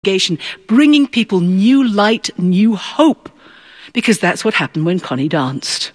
bringing people new light, new hope, because that's what happened when Connie danced.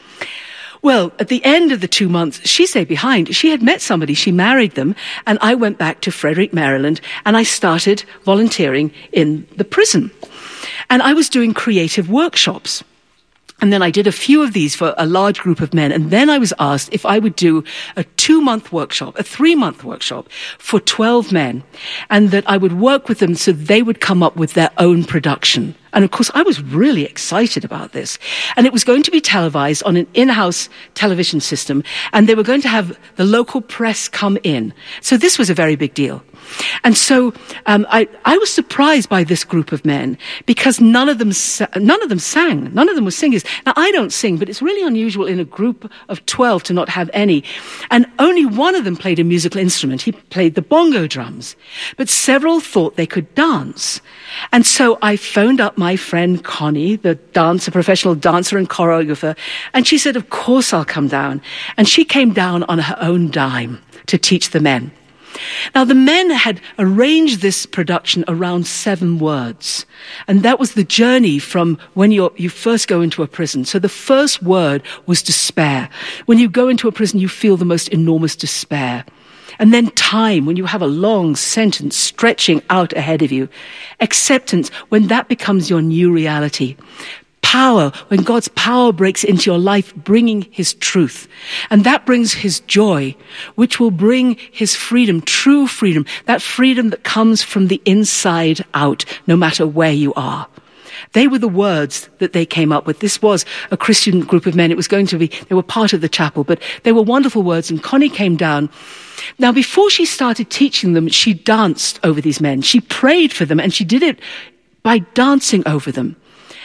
Well, at the end of the 2 months, she stayed behind. She had met somebody, she married them, and I went back to Frederick, Maryland, and I started volunteering in the prison. And I was doing creative workshops. And then I did a few of these for a large group of men. And then I was asked if I would do a 2-month workshop, a 3-month workshop for 12 men, and that I would work with them so they would come up with their own production. And of course, I was really excited about this. And it was going to be televised on an in-house television system, and they were going to have the local press come in. So this was a very big deal. And so I was surprised by this group of men because none of them sang. None of them were singers. Now, I don't sing, but it's really unusual in a group of 12 to not have any. And only one of them played a musical instrument. He played the bongo drums. But several thought they could dance. And so I phoned up my friend Connie, the professional dancer and choreographer, and she said, of course I'll come down. And she came down on her own dime to teach the men. Now, the men had arranged this production around 7 words. And that was the journey from when you first go into a prison. So the first word was despair. When you go into a prison, you feel the most enormous despair. And then time, when you have a long sentence stretching out ahead of you. Acceptance, when that becomes your new reality. Power, when God's power breaks into your life, bringing his truth. And that brings his joy, which will bring his freedom, true freedom, that freedom that comes from the inside out, no matter where you are. They were the words that they came up with. This was a Christian group of men. It was going to be, they were part of the chapel, but they were wonderful words. And Connie came down. Now, before she started teaching them, she danced over these men. She prayed for them, and she did it by dancing over them.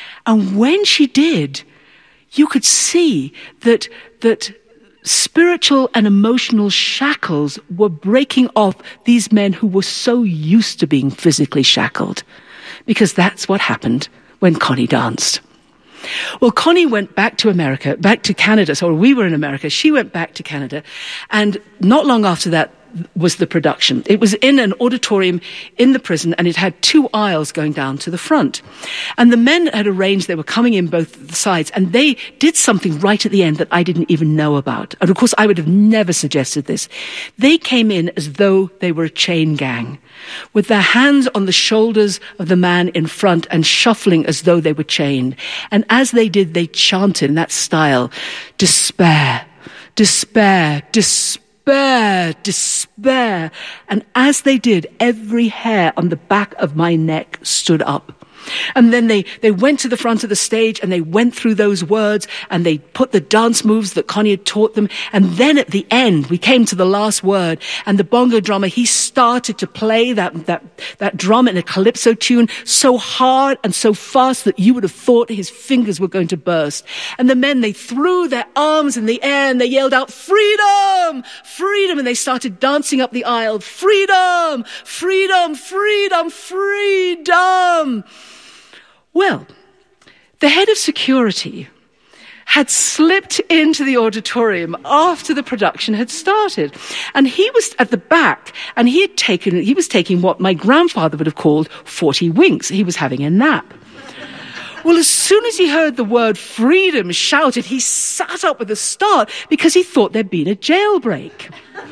And when she did, you could see that spiritual and emotional shackles were breaking off these men who were so used to being physically shackled. Because that's what happened when Connie danced. Well, Connie went back to Canada. So we were in America. She went back to Canada. And not long after that was the production. It was in an auditorium in the prison, and it had 2 aisles going down to the front. And the men had arranged, they were coming in both sides, and they did something right at the end that I didn't even know about. And of course, I would have never suggested this. They came in as though they were a chain gang, with their hands on the shoulders of the man in front and shuffling as though they were chained. And as they did, they chanted in that style, despair, despair, despair. Despair. And as they did, every hair on the back of my neck stood up. And then they went to the front of the stage and they went through those words and they put the dance moves that Connie had taught them. And then at the end, we came to the last word, and the bongo drummer, he started to play that drum in a calypso tune so hard and so fast that you would have thought his fingers were going to burst. And the men, they threw their arms in the air and they yelled out, freedom, freedom. And they started dancing up the aisle, freedom, freedom, freedom, freedom. Well, the head of security had slipped into the auditorium after the production had started. And he was at the back, and he was taking what my grandfather would have called 40 winks. He was having a nap. Well, as soon as he heard the word freedom shouted, he sat up with a start because he thought there'd been a jailbreak.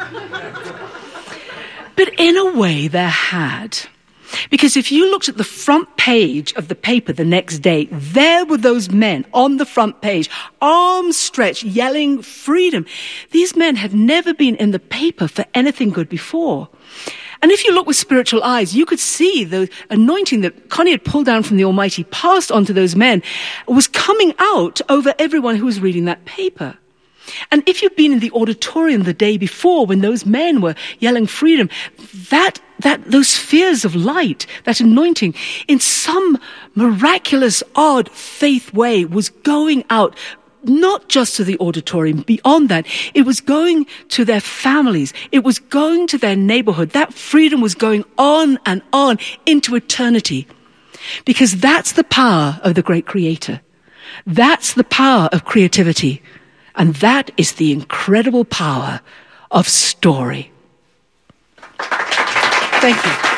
But in a way, there had. Because if you looked at the front page of the paper the next day, there were those men on the front page, arms stretched, yelling freedom. These men had never been in the paper for anything good before. And if you look with spiritual eyes, you could see the anointing that Connie had pulled down from the Almighty, passed on to those men, was coming out over everyone who was reading that paper. And if you'd been in the auditorium the day before when those men were yelling freedom, those spheres of light, that anointing, in some miraculous, odd faith way was going out, not just to the auditorium, beyond that. It was going to their families. It was going to their neighborhood. That freedom was going on and on into eternity. Because that's the power of the great Creator. That's the power of creativity. And that is the incredible power of story. Thank you.